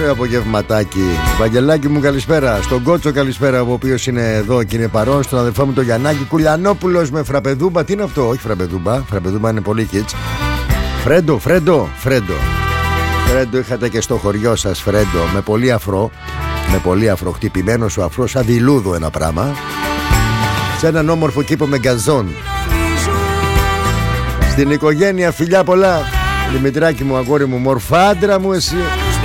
Ωραίο απογευματάκι. Βαγγελάκι μου, καλησπέρα. Στον Κότσο, καλησπέρα, ο οποίος είναι εδώ και είναι παρόν. Στον αδελφό μου τον Γιαννάκη Κουλιανόπουλος με φραπεδούμπα. Τι είναι αυτό? Όχι φραπεδούμπα. Φραπεδούμπα είναι πολύ hits. Φρέντο. Είχατε και στο χωριό σας Φρέντο? Με πολύ αφρό. Χτυπημένος ο αφρός σαν βιλούδο ένα πράγμα. Σε έναν όμορφο κήπο με γκαζόν. Στην οικογένεια φιλιά πολλά. Δημητράκη μου, αγόρι μου, μορφάντρα μου εσύ.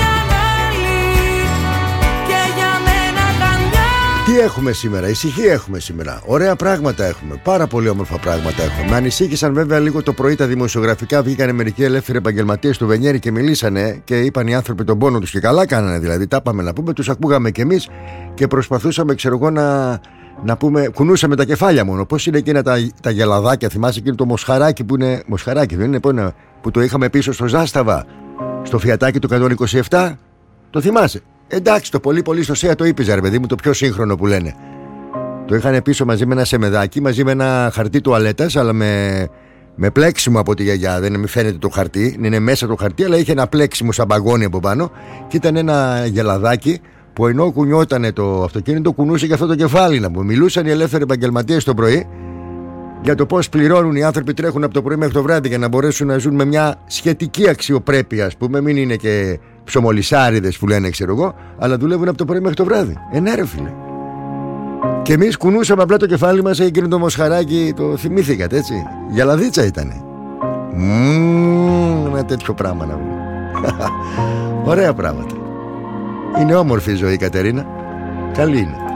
Τι έχουμε σήμερα? Ησυχία έχουμε σήμερα. Ωραία πράγματα έχουμε. Πάρα πολύ όμορφα πράγματα έχουμε. Με ανησύχησαν βέβαια λίγο το πρωί τα δημοσιογραφικά. Βγήκανε μερικοί ελεύθεροι επαγγελματίες του Βενιέρη και μιλήσανε και είπαν οι άνθρωποι τον πόνο τους. Και καλά κάνανε δηλαδή. Τα πάμε να πούμε. Τους ακούγαμε κι εμείς και προσπαθούσαμε, ξέρω εγώ, να πούμε. Κουνούσαμε τα κεφάλια μόνο. Πώς είναι εκείνα τα γελαδάκια? Θυμάσαι εκείνο το μοσχαράκι που είναι. Μοσχαράκι δεν είναι? Που το είχαμε πίσω στο Ζάσταβα. Στο φιατάκι του 127. Το θυμάσαι? Εντάξει, το πολύ στο ΣΕΑ το είπες, ρε παιδί μου, το πιο σύγχρονο που λένε. Το είχαν πίσω μαζί με ένα σεμεδάκι, μαζί με ένα χαρτί τουαλέτας, αλλά με πλέξιμο από τη γιαγιά. Δεν φαίνεται το χαρτί, είναι μέσα το χαρτί, αλλά είχε ένα πλέξιμο σαν μπαγόνι από πάνω. Και ήταν ένα γελαδάκι που ενώ κουνιότανε το αυτοκίνητο, κουνούσε και αυτό το κεφάλι να μου. Μιλούσαν οι ελεύθεροι επαγγελματίες το πρωί για το πώς πληρώνουν οι άνθρωποι, τρέχουν από το πρωί μέχρι το βράδυ για να μπορέσουν να ζουν με μια σχετική αξιοπρέπεια, ας πούμε, μην είναι και ψωμολισάριδες που λένε, ξέρω εγώ, αλλά δουλεύουν από το πρωί μέχρι το βράδυ. Ναι, ρε φίλε. Και εμείς κουνούσαμε απλά το κεφάλι μας, εκείνο το μοσχαράκι, το θυμήθηκατε έτσι? Γελαδίτσα ήτανε. Ένα τέτοιο πράγμα να βγει. Ωραία πράγματα. Είναι όμορφη η ζωή, Κατερίνα. Καλή είναι.